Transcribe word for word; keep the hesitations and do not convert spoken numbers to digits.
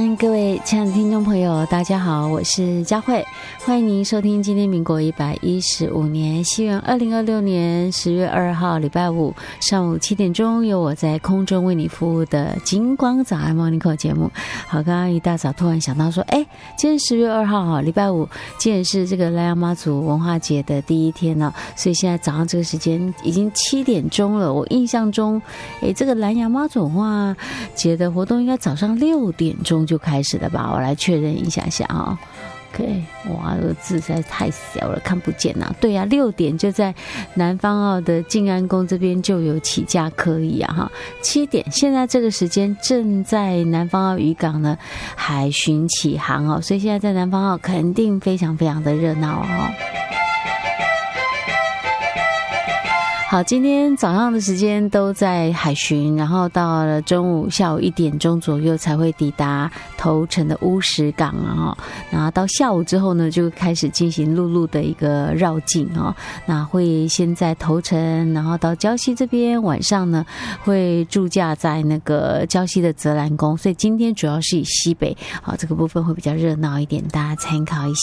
安，各位亲爱的听众朋友，大家好，我是佳慧，欢迎您收听今天民国一百一十五年西元二零二六年十月二号礼拜五上午七点钟，由我在空中为你服务的金光早安 Morning Call 节目。好，刚刚一大早突然想到说，哎，今天十月二号哈，礼拜五，今天是这个南洋妈祖文化节的第一天呢，所以现在早上这个时间已经七点钟了。我印象中，哎，这个南洋妈祖文化节的活动应该早上六点钟就开始了吧？我来确认一下下啊。OK， 哇，这个字实在太小了，看不见呐、啊。对呀、啊，六点就在南方澳的静安宫这边就有起驾可以啊哈。七点，现在这个时间正在南方澳渔港呢海巡起航哦，所以现在在南方澳肯定非常非常的热闹哦。好，今天早上的时间都在海巡，然后到了中午下午一点钟左右才会抵达头城的乌石港啊。然后到下午之后呢，就开始进行陆路的一个绕境哦。那会先在头城，然后到礁溪这边，晚上呢会驻驾在那个礁溪的泽兰宫。所以今天主要是以西北，好，这个部分会比较热闹一点，大家参考一下。